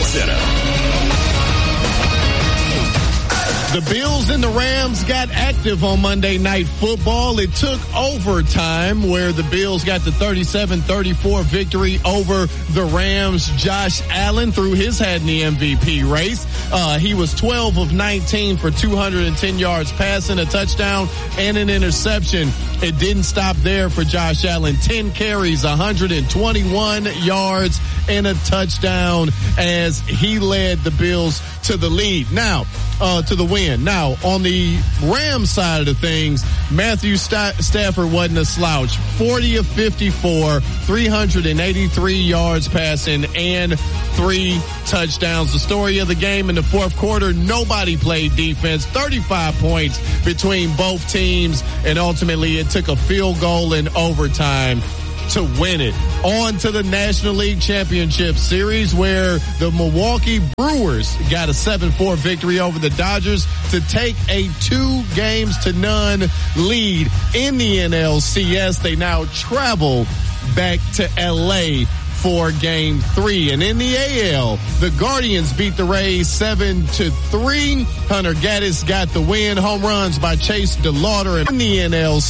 Center. The Bills and the Rams got active on Monday Night Football. It took overtime where the Bills got the 37-34 victory over the Rams. Josh Allen threw his hat in the MVP race. He was 12 of 19 for 210 yards passing, a touchdown, and an interception. It didn't stop there for Josh Allen. 10 carries, 121 yards, and a touchdown as he led the Bills to the lead. Now, to the win. Now, on the Rams side of the things, Matthew Stafford wasn't a slouch. 40 of 54, 383 yards passing, and 3 touchdowns. The story of the game in the fourth quarter, nobody played defense. 35 points between both teams, and ultimately it took a field goal in overtime to win it. On to the National League Championship Series, where the Milwaukee Brewers got a 7-4 victory over the Dodgers to take a 2-0 lead in the NLCS. They now travel back to LA for Game 3. And in the AL, the Guardians beat the Rays 7-3. Hunter Gaddis got the win. Home runs by Chase DeLauder. In the NLCS,